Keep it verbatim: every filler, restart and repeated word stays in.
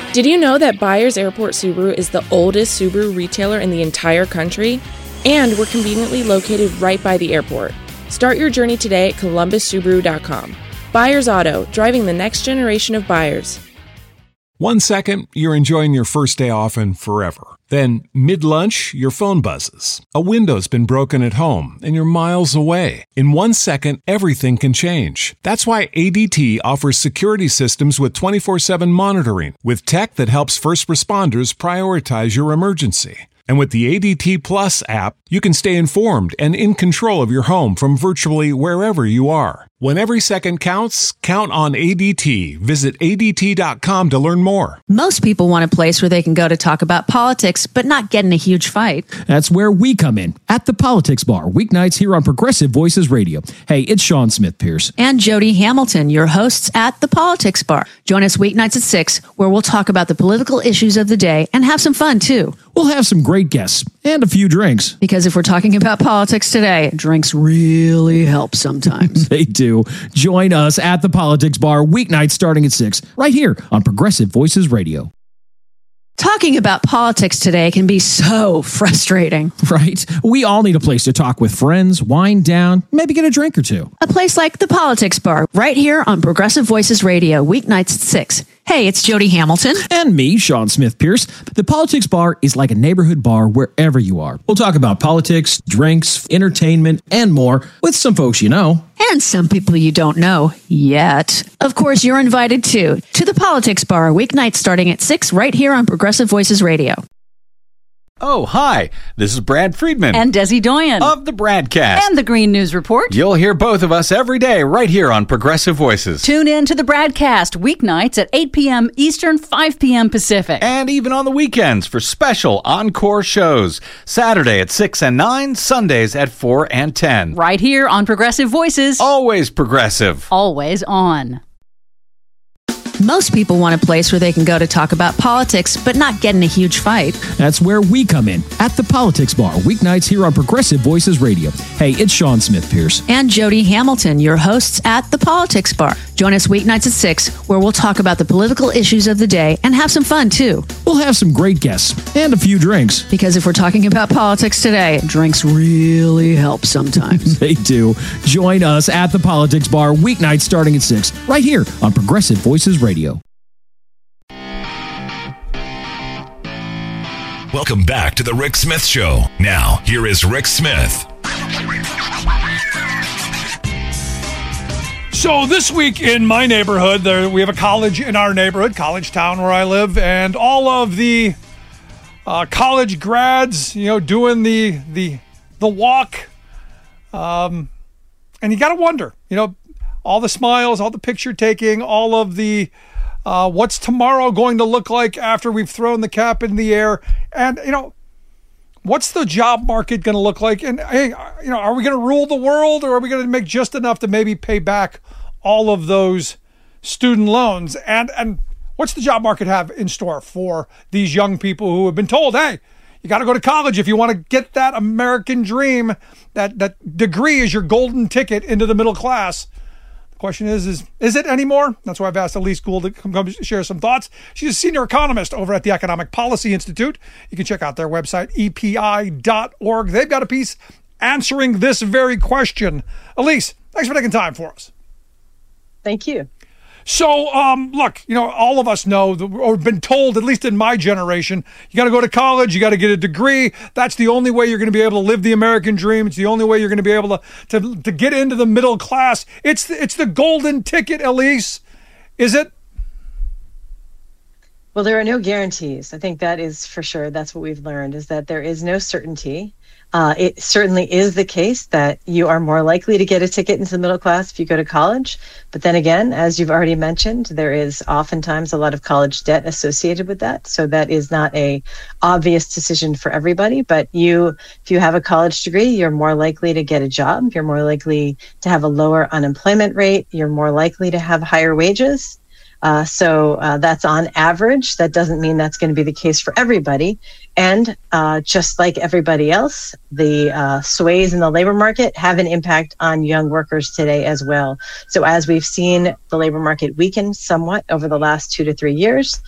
Did you know that Byers Airport Subaru is the oldest Subaru retailer in the entire country? And we're conveniently located right by the airport. Start your journey today at columbus subaru dot com. Byers Auto, driving the next generation of buyers. One second, you're enjoying your first day off and forever. Then, mid-lunch, your phone buzzes. A window's been broken at home, and you're miles away. In one second, everything can change. That's why A D T offers security systems with twenty-four seven monitoring, with tech that helps first responders prioritize your emergency. And with the A D T Plus app, you can stay informed and in control of your home from virtually wherever you are. When every second counts, count on A D T. Visit A D T dot com to learn more. Most people want a place where they can go to talk about politics, but not get in a huge fight. That's where we come in, at the Politics Bar, weeknights here on Progressive Voices Radio. Hey, it's Sean Smith Pierce. And Jody Hamilton, your hosts at the Politics Bar. Join us weeknights at six, where we'll talk about the political issues of the day and have some fun, too. We'll have some great guests and a few drinks. Because if we're talking about politics today, drinks really help sometimes. They do. Join us at the Politics Bar, weeknights starting at six, right here on Progressive Voices Radio. Talking about politics today can be so frustrating. Right? We all need a place to talk with friends, wind down, maybe get a drink or two. A place like the Politics Bar, right here on Progressive Voices Radio, weeknights at six. Hey, it's Jody Hamilton. And me, Sean Smith Pierce. The Politics Bar is like a neighborhood bar wherever you are. We'll talk about politics, drinks, entertainment, and more with some folks you know. And some people you don't know yet. Of course, you're invited too to the Politics Bar, weeknights starting at six, right here on Progressive Voices Radio. Oh, hi. This is Brad Friedman. And Desi Doyen. Of the Bradcast. And the Green News Report. You'll hear both of us every day right here on Progressive Voices. Tune in to the Bradcast weeknights at eight p.m. Eastern, five p.m. Pacific. And even on the weekends for special encore shows. Saturday at six and nine, Sundays at four and ten. Right here on Progressive Voices. Always progressive. Always on. Most people want a place where they can go to talk about politics, but not get in a huge fight. That's where we come in, at the Politics Bar, weeknights here on Progressive Voices Radio. Hey, it's Sean Smith Pierce. And Jody Hamilton, your hosts at the Politics Bar. Join us weeknights at six, where we'll talk about the political issues of the day and have some fun, too. We'll have some great guests and a few drinks. Because if we're talking about politics today, drinks really help sometimes. They do. Join us at the Politics Bar, weeknights starting at six, right here on Progressive Voices Radio. Radio. Welcome back to the Rick Smith Show. Now, here is Rick Smith. So this week in my neighborhood, there, we have a college in our neighborhood, College Town where I live, and all of the uh, college grads, you know, doing the the the walk. Um, and you got to wonder, you know, all the smiles, all the picture taking, all of the uh, what's tomorrow going to look like after we've thrown the cap in the air, and you know, what's the job market going to look like? And hey, you know, are we going to rule the world, or are we going to make just enough to maybe pay back all of those student loans? And and what's the job market have in store for these young people who have been told, hey, you got to go to college if you want to get that American dream, that that degree is your golden ticket into the middle class. Question is, is, is it anymore? That's why I've asked Elise Gould to come, come share some thoughts. She's a senior economist over at the Economic Policy Institute. You can check out their website, E P I dot org. They've got a piece answering this very question. Elise, thanks for taking time for us. Thank you. So, um, look, you know, all of us know, or been told, at least in my generation, you got to go to college, you got to get a degree. That's the only way you're going to be able to live the American dream. It's the only way you're going to be able to, to, to get into the middle class. It's the, it's the golden ticket, Elise. Is it? Well, there are no guarantees. I think that is for sure. That's what we've learned, is that there is no certainty. Uh, it certainly is the case that you are more likely to get a ticket into the middle class if you go to college. But then again, as you've already mentioned, there is oftentimes a lot of college debt associated with that. So that is not a obvious decision for everybody. But you, if you have a college degree, you're more likely to get a job. You're more likely to have a lower unemployment rate. You're more likely to have higher wages. Uh, so uh, that's on average. That doesn't mean that's going to be the case for everybody. And uh, just like everybody else, the uh, sways in the labor market have an impact on young workers today as well. So as we've seen the labor market weaken somewhat over the last two to three years,